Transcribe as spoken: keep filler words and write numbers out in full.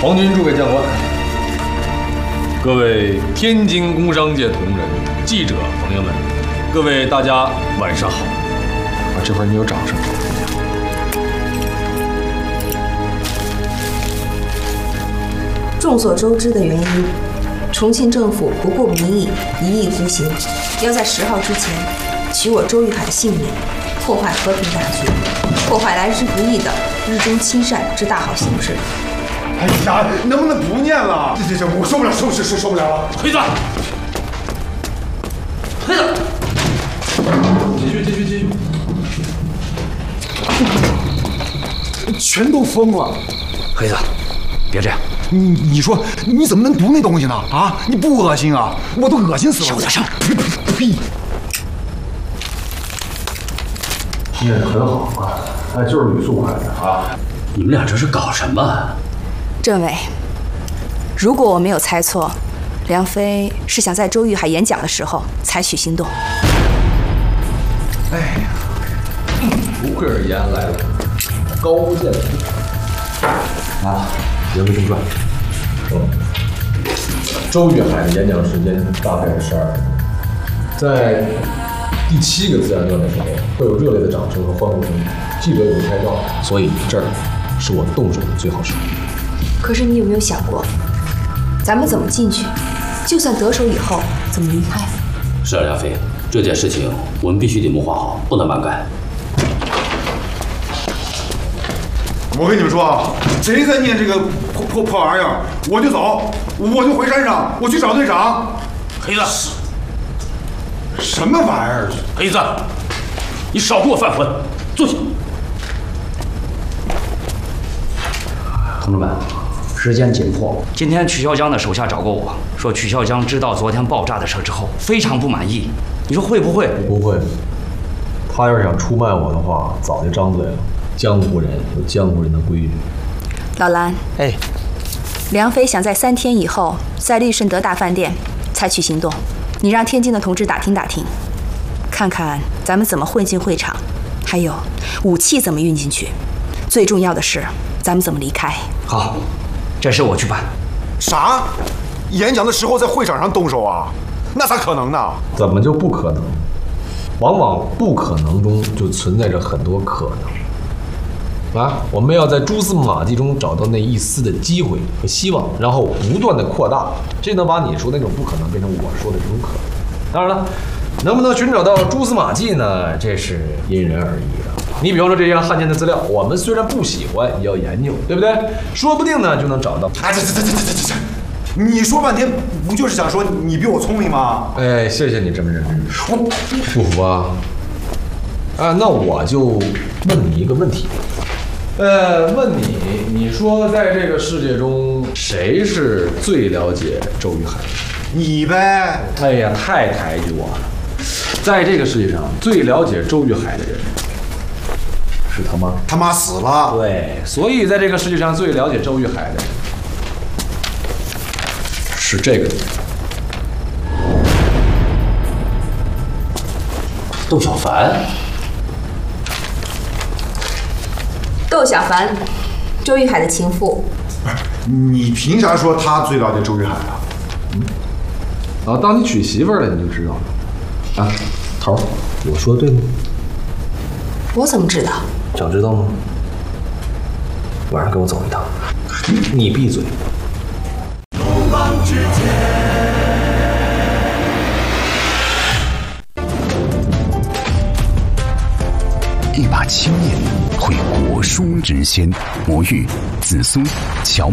皇军诸位将官，各位天津工商界同仁、记者朋友们，各位大家晚上好。啊，这会儿你有掌声。 众所周知的原因，重庆政府不顾民意，一意孤行，要在十号之前取我周玉海的性命，破坏和平大局，破坏来之不易的日中亲善之大好形势。 哎呀，能不能不念了？这这这，我受不了，受受受受不了了！ 黑子，黑子，继续继续继续。 全都疯了！ 黑子，别这样。 你你说你怎么能读那东西呢？啊，你不恶心啊？我都恶心死了！ 小点声！ 呸呸呸！ 念得很好啊，哎，就是语速快点啊！ 你们俩这是搞什么？ 政委，如果我没有猜错，梁飞是想在周玉海演讲的时候采取行动。 哎呀，不愧是延安来的，高见识啊！言归正传，嗯，周玉海的演讲时间大概是十二分钟，在第七个自然段的时候，会有热烈的掌声和欢呼声，记者有拍照，所以这儿是我动手的最好时机。 可是你有没有想过，咱们怎么进去？就算得手以后，怎么离开？ 是啊，梁飞，这件事情我们必须得谋划好，不能慢干。 我跟你们说啊，谁再念这个破破破玩意儿，我就走，我就回山上，我去找队长。 黑子， 什么玩意儿？ 黑子，你少给我犯浑，坐下。同志们，时间紧迫。今天曲孝江的手下找过我，说曲孝江知道昨天爆炸的事之后，非常不满意。你说会不会？ 不会。他要是想出卖我的话，早就张嘴了。江湖人有江湖人的规矩。 老蓝， 哎， 梁飞想在三天以后在利顺德大饭店采取行动，你让天津的同志打听打听，看看咱们怎么混进会场，还有武器怎么运进去，最重要的是咱们怎么离开。 好，这事我去办。 啥？演讲的时候在会场上动手啊？那咋可能呢？ 怎么就不可能？往往不可能中就存在着很多可能。啊，我们要在蛛丝马迹中找到那一丝的机会和希望，然后不断的扩大，这能把你说那种不可能变成我说的这种可能。当然了，能不能寻找到蛛丝马迹呢？这是因人而异的。你比方说这些汉奸的资料，我们虽然不喜欢，也要研究，对不对？说不定呢就能找到。 哎，这这这这这这这，你说半天不就是想说你比我聪明吗？ 哎，谢谢你这么认真。我不服啊！啊，那我就问你一个问题。呃，问你，你说在这个世界中，谁是最了解周玉海的？ 你呗。 哎呀，太抬举我了。在这个世界上，最了解周玉海的人是他妈。 他妈死了。 对，所以在这个世界上最了解周玉海的人是这个人。 窦小凡。 窦小凡，周玉海的情妇。 你凭啥说他最了解周玉海啊？ 嗯，啊，当你娶媳妇儿了，你就知道了。啊，头儿，我说对吗？ 我怎么知道？ 想知道吗？晚上跟我走一趟。你闭嘴。 一把青叶会国书之先，魔芋、紫苏、乔。